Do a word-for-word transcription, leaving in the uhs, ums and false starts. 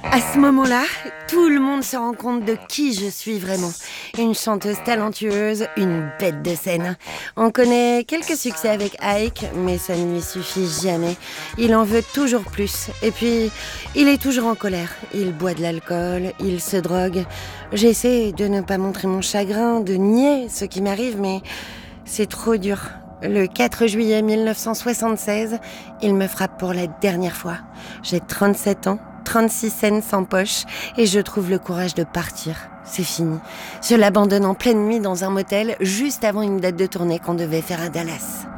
À ce moment-là, tout le monde se rend compte de qui je suis vraiment. Une chanteuse talentueuse, une bête de scène. On connaît quelques succès avec Ike, mais ça ne lui suffit jamais. Il en veut toujours plus. Et puis, il est toujours en colère. Il boit de l'alcool, il se drogue. J'essaie de ne pas montrer mon chagrin, de nier ce qui m'arrive, mais c'est trop dur. Le quatre juillet mille neuf cent soixante-seize, il me frappe pour la dernière fois. J'ai trente-sept ans. trente-six scènes sans poche et je trouve le courage de partir. C'est fini. Je l'abandonne en pleine nuit dans un motel juste avant une date de tournée qu'on devait faire à Dallas.